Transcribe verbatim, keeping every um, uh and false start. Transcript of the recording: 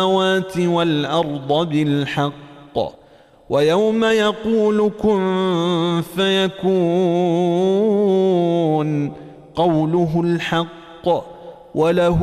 السماوات والأرض بالحق ويوم يقول كن فيكون قوله الحق وله